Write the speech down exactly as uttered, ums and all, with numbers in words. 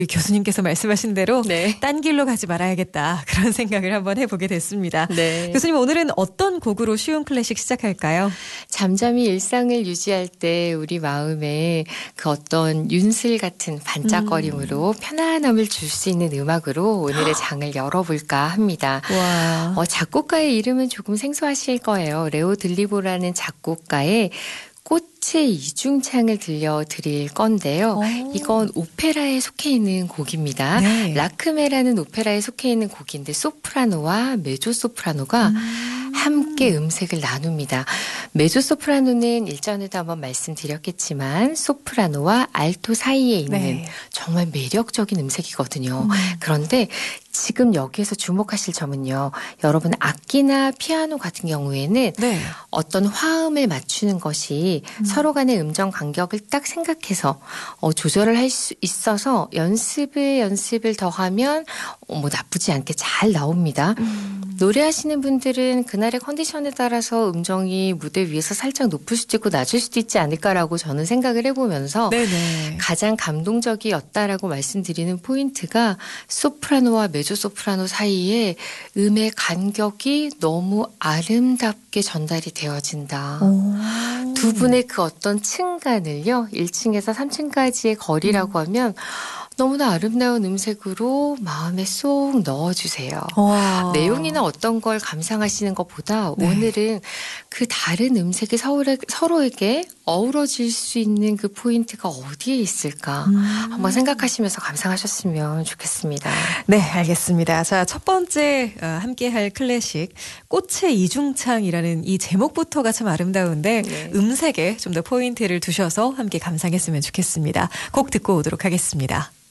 교수님께서 말씀하신 대로 네. 딴 길로 가지 말아야겠다. 그런 생각을 한번 해보게 됐습니다. 네. 교수님 오늘은 어떤 곡으로 쉬운 클래식 시작할까요? 잠잠히 일상을 유지할 때 우리 마음에 그 어떤 윤슬 같은 반짝거림으로 음. 편안함을 줄 수 있는 음악으로 오늘의 장을 열어볼까 합니다. 와. 어, 작곡가의 이름은 조금 생소하실 거예요. 레오 들리보라는 작곡가의 꽃의 이중창을 들려드릴 건데요. 오. 이건 오페라에 속해 있는 곡입니다. 네. 라크메라는 오페라에 속해 있는 곡인데 소프라노와 메조소프라노가 음. 함께 음색을 나눕니다. 메조소프라노는 일전에도 한번 말씀드렸겠지만 소프라노와 알토 사이에 있는 네. 정말 매력적인 음색이거든요. 음. 그런데 지금 여기에서 주목하실 점은요. 여러분 악기나 피아노 같은 경우에는 네. 어떤 화음을 맞추는 것이 음. 서로 간의 음정 간격을 딱 생각해서 어, 조절을 할 수 있어서 연습을 연습을 더하면 어, 뭐 나쁘지 않게 잘 나옵니다. 음. 노래하시는 분들은 그날의 컨디션에 따라서 음정이 무대 위에서 살짝 높을 수도 있고 낮을 수도 있지 않을까라고 저는 생각을 해보면서 네네. 가장 감동적이었다라고 말씀드리는 포인트가 소프라노와 메조소프라노 사이에 음의 간격이 너무 아름답게 전달이 되어진다. 오. 두 분의 그 어떤 층간을요. 일 층에서 삼 층까지의 거리라고 음. 하면 너무나 아름다운 음색으로 마음에 쏙 넣어주세요. 와. 내용이나 어떤 걸 감상하시는 것보다 네. 오늘은 그 다른 음색이 서로에게 어우러질 수 있는 그 포인트가 어디에 있을까 음. 한번 생각하시면서 감상하셨으면 좋겠습니다. 네, 알겠습니다. 자, 첫 번째 함께할 클래식 꽃의 이중창이라는 이 제목부터가 참 아름다운데 네. 음색에 좀 더 포인트를 두셔서 함께 감상했으면 좋겠습니다. 곡 듣고 오도록 하겠습니다.